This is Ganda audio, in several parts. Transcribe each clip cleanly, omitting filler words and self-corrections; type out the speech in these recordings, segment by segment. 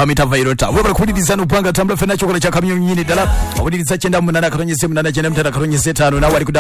bamita Vairota webale kuliriza n'opanga tambula fena chokola cha kamyo nyini dala kuliriza chenda munana katonyese munana chenda mtata katonyese tano na wali ku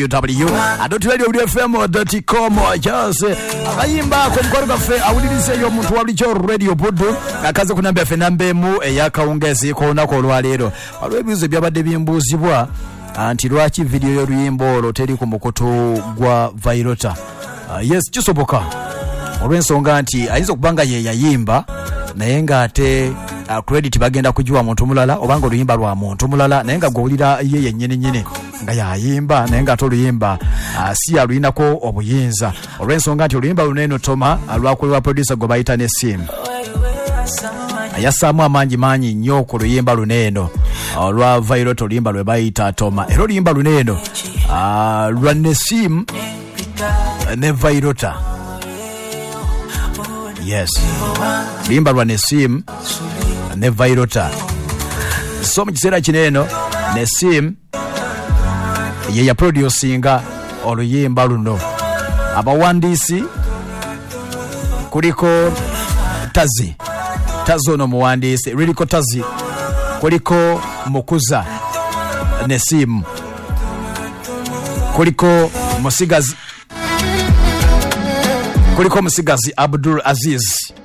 www.radiofm.com just ayimba ko mukoro kafe awulirize yo muntu wali cho radio budu akaze kunambya fena mbemu eyakaungezi ko nako lwalero alwebizo byabadde bimbuzibwa anti lwaki video yo luyimbo loteri ku mukoto gwa Vairota yes kisoboka olwensonga nti ayinza kubanga ye yayimba naye nga ate credit bagenda kujiwa muntu mulala obanga oluyimba lwa muntu mulala naye nga gwolira ye yennyini nga yayimba naye nga toluyimba si aluyinako obuyinza olwensonga nti oluyimba luneno Toma alwakolebwa producer gwe bayita Nesim ayasamu amanyi nnyo ku luyimba luneno olwa Vairota oluyimba lwe bayita Toma era oluyimba luneno lwa Nesim ne Vairota. Yes. Limba lwa Nesim ne Vairota. So mukisera kineno Nesim ye ya producinga oluyimba luno. Abawandisi kuliko Tazi ono muwandisi Riliko Tazi kuliko Mukuza Nesim kuliko Musigazi Abdul Aziz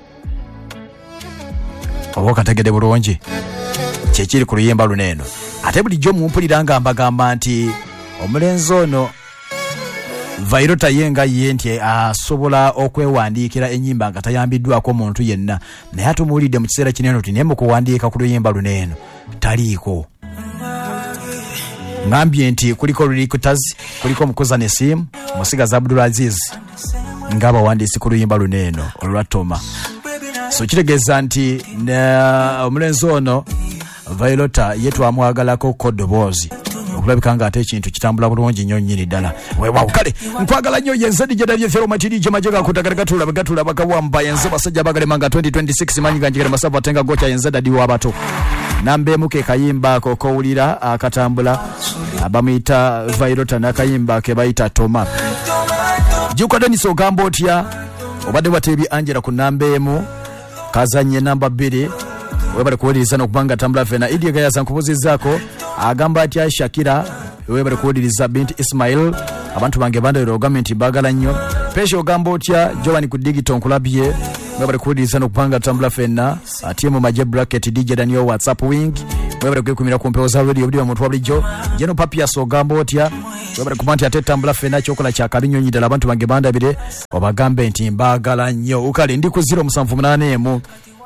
kategede bulungi kyekiri ku luyimba luneno ate bulijjo mumpuliranga mbagamba nti omulenzi ono Vairota yenga yenti asobola okwewandiikira ennyimba nga tayambiddwako muntu yenna naye atumuwulidde mu kiseera kinene nti naye mu kuwandiika ku luyimba luneno taliiko ngambye nti kuliko Rilikutazi kuliko Mukuza Nesim Musigazi Abdul Aziz ngaba wandisi ku luyimba luneno olwa Toma so kitegeeza nti omulenzi ono Vairota yetu amwagalako kodobozi okulabika nga ate ekintu kitambula bulungi nnyo nnyini ddala weewaawo kale nkwagala nnyo yenze dijjada byefero matiri gye majega kutagatula bakawamba yenze basajja bagalemanga 2026 manyi ganjigere masavu atenga gocha yenze dadi wabato nambe ke kayimba ko kowulira akatambula abamuyita Vairota nakayimba ke bayita Toma jukadani so gambo otya obadde watebi Angela ku nambemu kazanye namba 2 webale kuwuliriza n'okubanga tambula fena Idi Gayaza nkubuzizzaako agamba atya Shakira webale kuwuliriza binti Ismail abantu bange bandero government bagala nnyo pesho ogamba otya Joan ku digital nkulabye webale kuwuliriza n'okubanga tambula fena ati mu maje bracket DJ Daniel WhatsApp wing webale kwekumira ku mpewo za radio buli muntu wabulijjo jeno papia so gambo otya webale kumanti ate tambula fena chokola kya kabinyonyi ddala abantu bange bandabire obagambe nti mbagala nnyo ukale ndi ku 078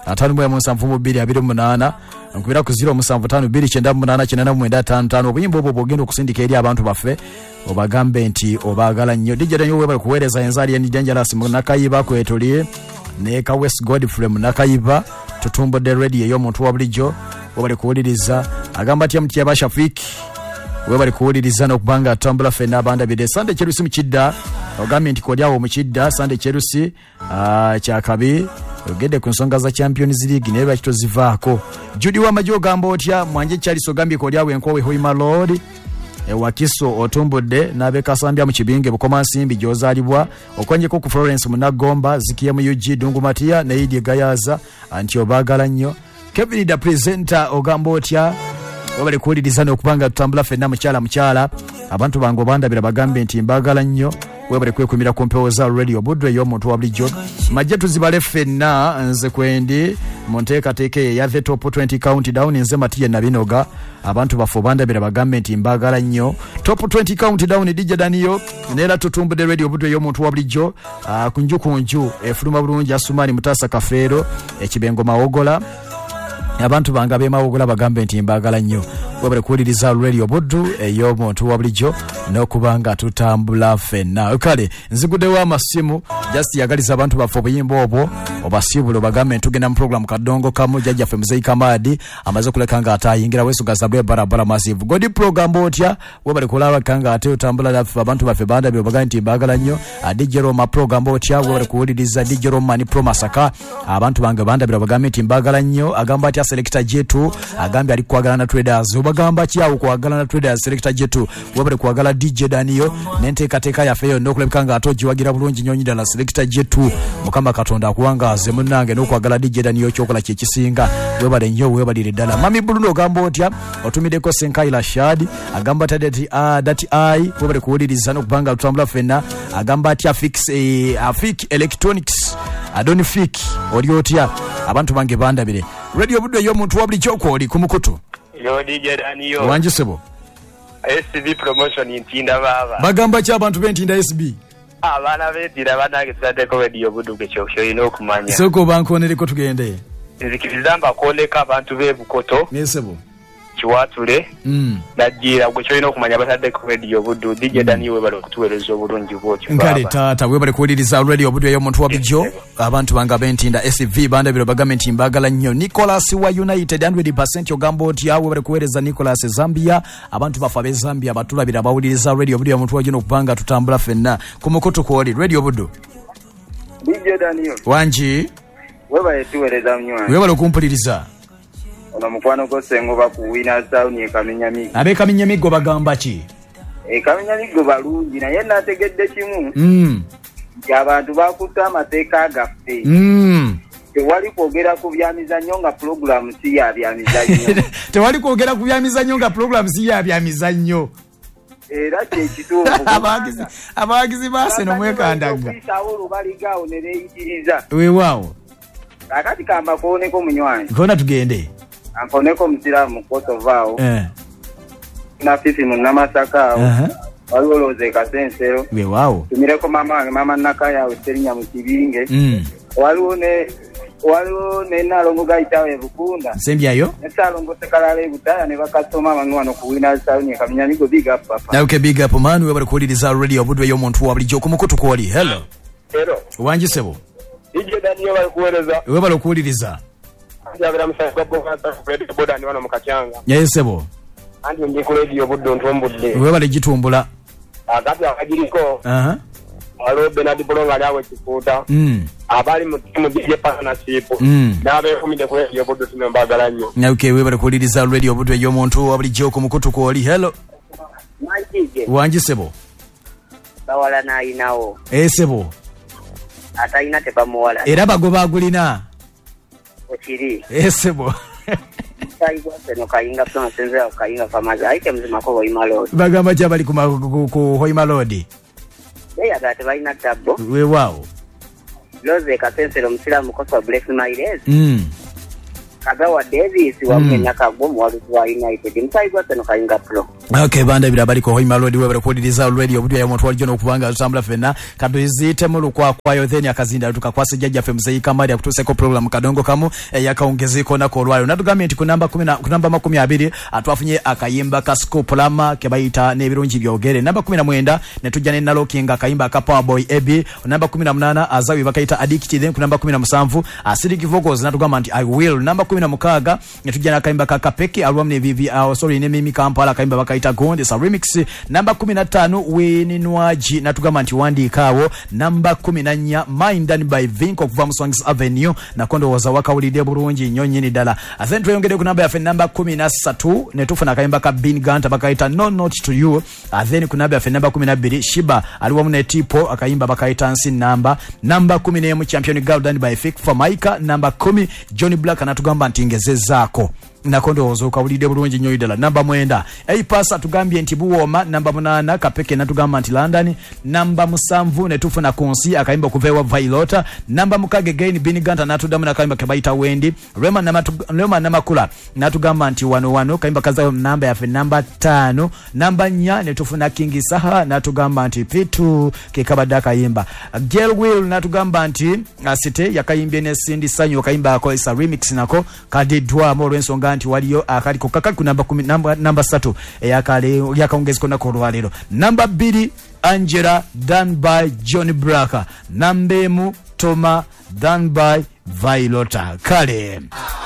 57228 nkubira ku 0752989855 obuyimba obwo bwogenda okusindika eri abantu baffe obagambe nti obagala nnyo dijja nnyo webale kuweereza enzali ya Dangerous mu nakayiba kwetuli ne ka West Godfrey mu nakayiba tutumbudde radio ey'omuntu wa bulijjo webale kuwuliriza agamba ati mutya Bashafiki webale kuwuliriza n'okubanga tambula fena bandabire Sunday Cherusi mukidda ogambe nti kodyawo mukidda Sunday Cherusi kyakabi ogede ku nsonga za Champions League naye bakito zivaako Judy wa majo gambo otya mwanje kyali so gambye kodyawo enkowe hoima Lord wakiso otumbudde nabe kasambya mu kibinge bukoma nsimbi gyozalibwa okwenjeko ku Florence Munagomba zikiye mu UG Dungumatia ne Idi Gayaza anti obagala nnyo Kevin the presenter ogambo otya wabale kuwuliriza n'okubanga tutambula fenna mukyala abantu bange obandabira bagambe nti mbagala nnyo webale kwekumira ku mpewo za radio budwe y'omuntu wa bulijjo majje tuzibale fenna nze kwendi mu nteekateeka ya the top 20 countdown nze Matiye Nabinoga abantu bafo bandabira bagambe nti mbagala nnyo top 20 countdown DJ Daniel neera tutumbudde radio budwe y'omuntu wa bulijjo kunju efuluma bulungi Asumani Mutasa Kafeero ekibengo Mawogola abantu banga bemawugula bagambe nti mbagala nnyo webale kuwuliriza radio buddu ey'omuntu wa bulijjo n'okubanga tutambula fenna kale nziguddewo amasimu just yagaliza abantu baffe obuyimba obwo obasiibula bagambe ntugenda mu program kadongo kamu jjajjaffe Muzeyi Kamadi amaze okuleka nga atayingira wesugaza bwe barabara massive godi program otya webale kulaba kanga ate otambula laffe abantu baffe bandabye bagambe nti mbagala nnyo DJ Roma program otya webale kuwuliriza DJ Roma ni Promasaka abantu bange bandabye bagambe nti mbagala nnyo agamba atya Selector Jetu agambe ali kwagala na traders bagamba kyawo kwagala na Trader Selector Jetu wabale kwagala DJ Daniyo nenteekateeka yaffe yonna okulabika nga ate ogiwagira bulungi nnyo ddala Selector Jetu Mukama Katonda akuwangaze munnange n'okwagala DJ Daniyo kyokola kye kisinga webale nnyo webalire ddala Mami Bruno ogamba otya otumiddeko Senkaila Shadi agamba tadeti dati ai webale kuwuliriza n'okubanga tutambula ffenna agamba atya Afik Electronics Adoni Fik oli otya abantu bange bandabire Radio Buddo y'omuntu wabuli kyoko oli ku mukutu yo DJ Daniyo wanjisebo SB promotion intinda baba bagamba ki abantu bentinda SB abana betira banage sadeko Radio Buddo kyo ino kumanya soko bankonereko tugende nzikizamba koleka abantu bebukoto nesebo kiwatule najira gwe kyo ino kumanya basadeko Radio Buddo DJ Daniyo webale kutuwerezo obulungi bwotyo nkale tata webale kuwuliriza Radio Buddo y'omuntu wabijjo abantu banga bentinda SV bandabiro bagamenti mbagala nnyo Nicholas wa United 100% ogamba otya webale kuweereza Nicholas Zambia abantu bafa be Zambia batulabira bawuliriza Radio Buddo y'omuntu wajjo n'okubanga tutambula ffenna ku mukutu kwoli Radio Buddo DJ Daniyo wanji webale tuweereza mnywa webale kumpuliriza ono mukwano ko sengo bakuwina sound ekamenya migo abekamenya migo bagamba ki ekamenya migo balungi naye nategedde kimu abantu bakuta amateeka agaffe tewali kwogera ku byamizannyo nga program si ya byamizannyo tewali kwogera ku byamizannyo nga program si ya byamizannyo era kyekituufu abawagizi baase nomwekandaga isawolo baligawo ne beeyitiriza weewaawo kakati kambakooneko munywanyi kona tugende ankoneko musiramu kotovaawo na fifi munamasaka waliwo loze kasensero weewaawo tumireko mama nakaya Serinya mu kibinge waliwo ne nalongo gaitawe ebukunda nsembyayo nesalongo sekalala ebutaya ne bakasoma abantu kuwina sawuni ekamenya migo big up papa okay big up man webale kuwuliriza Radio Buddo y'omuntu wabulijjo ku mukutu kwoli hello wanjisebo DJ Daniyo bali kuweereza webale okuwuliriza njagala musajja bokata Radio Buddo ndi wano mu Katyanga yesebo andi ndi ku Radio Buddo ntombudde webale gitumbula agati akagiriko waliwo Bernard Bolonga ali awo ekifuuta abali mu timu DJ Partnership n'abeekumidde ku Radio Buddo timu mbagala nnyo okay webale kuwuliriza Radio Buddo y'omuntu wabulijjo ku mukutu kwoli hello wanjisebo bawala nayinawo esebo atayina tebamuwala era bagoba agulina okiri esebo saigwa seno kayinga tona senzera kayinga kamaza aike mzima ko Hoima Road bagamba jabali ku Hoima Road agate balina tabbo weewaawo loze kasensero musiramu kosa Black Miles Kagawa Davis wa Kenyaka Bomu wa United msaigwa seno kayinga pro okay bandabira bali ko Hoima Road webale kuwuliriza Radio Buddo y'omuntu walijjo n'okubanga tutambula ffenna kaduzite mu lukwayo then akazinda tukakwasa jjajja ffe muzeyi kamali akutuseko program kadongo kamu yakaongezeko nako olwayo natugambye nti ku namba 20 atwafunye akayimba ka scoop lama ke bayita n'ebirungi byogere namba 19 ne tujja ne nalokinga akayimba ka Power Boy Ebi namba 18 azawi bakayita addicted then ku namba 17 acidic vocals natugamba nti I will namba 16 ne tujja na akayimba ka Kapeki album ne Vivi ne Mimi Kampala akayimba bakaita Gonde sa remix namba 15 Wininwaji natugamba nti wandikaawo namba 14 Mindani by Vinko kuva Muswangs Avenue nakondo waza wakawulidde bulungi nnyo nnyini ddala then tweyongere ku namba yaffe namba 13 ne tufuna akayimba ka Bin Ganta bakaita No Not To You then ku namba yaffe namba 12 Shiba aliwamu ne Tipo akayimba bakaita Nsi namba 11 Champion Girl done by Fake for Maika namba 10 Johnny Black anatugamba nti ngezezaako nakondo ozoka ulide bulungi nnyo ddala namba 9 Eipasa tugambye nti buwoma namba 8 Kapeke natugamba nti London namba 7 ne tufuna konsi akayimba kuvewa Vailota namba 6 again Bin Ganta natudamu na akayimba kebaita Wendi Rema namakula natugamba nti 101 kayimba kaza namba yafe namba 5 namba 4 ne tufuna King Saha natugamba nti Pitu kekabadda kayimba Girl Will natugamba nti Asite yakayimbye ne Cindy Sanyo kayimba ako isa remix nako kadidwa mo lwensonga nti waliyo akaliko kakali ku namba 10 namba 3 eyakale yakaongezeko nako olwalero namba 2 Angela done by Johnny Braka namba 1 Toma done by Vailota kale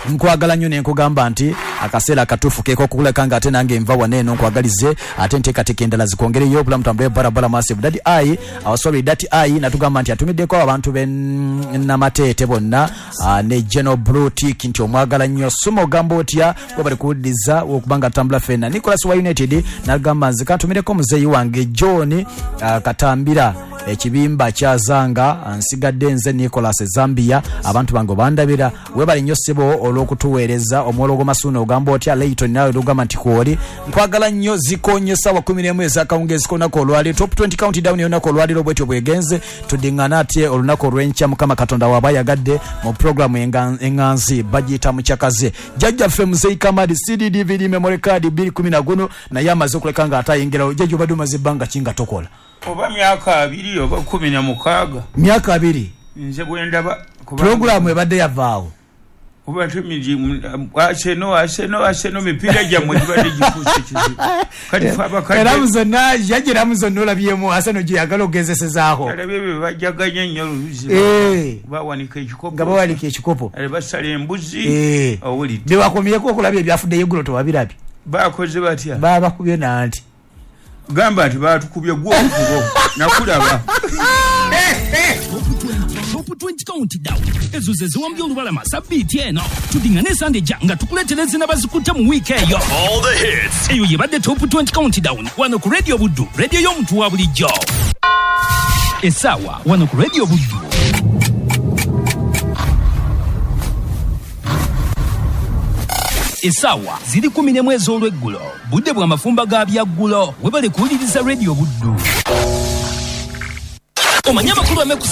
nkwagala nnyo nenkugamba nti akaseera akatuufu keeko okuleka nga ate nange nva waneeno nkwagalize ate nteekateeka endala zikwongereyo obulamu tambule barabara massive Daddy I sorry Daddy I natugamba nti atumiddeko abantu b'Namateete bonna ne General Blutik nti omwagala nnyo Sumo ogamba otya we bali kuwuliriza okubanga tambula fenna Nicholas wa United nagamba nze kantumireko muzeeyi wange John Katambira ekibimba kyazanga nsigadde nze Nicholas Zambia abantu bango bandabira we bali nnyo ssebo olw'okutuweereza omwologo Masuno ogamba otya Leighton nawe lugamba nti kwoli nkwagala nnyo zikonyesa wa 11 ezakawungezi konako olwali top 20 countdown yonako olwali robwetyo bwegenze tudingana ate olunako olw'enkya Mukama Katonda wabayagadde mu programu enganzi bagiyita mukyakaze jjajjaffe Muzeeyi Kamadi CD/DVD memory card 210 naye amaze okuleka nga atayingirawo jjajja obadde omaze ebbanga kinga tokola oba myaka 2 oba 16 myaka 2 nze bwendaba programu ebadde yavaawo oba tumiji aseno mipira gyamwe gibadde gikuuse kizibu kati faba kati era muzonna yajira muzonna olabyemu asano gye yagala ogezesezaako alabye bajjaganya nnyo oluzi bawanika ekikopo nga bawanika ekikopo basala embuzi owulidde bewakomyeko okulabya ebyafuddeyo eggulo tewabirabye bakoze batya babakubye nanti gamba nti batukubye gwokubo nakulaba Top 20 countdown ezo ze ziwambye olubalama sabbiiti eno tudingane Sunday nga tukuletereze n'abazikutte mu wiiki eyo all the hits eyo yebadde top 20 countdown wano ku Radio Buddu radio y'omuntu wa bulijjo essaawa wano ku Radio Buddu essaawa ziri 11 ez'olweggulo budde bwa mafumba ga byaggulo webale kuwuliriza Radio Buddu omanya amakulu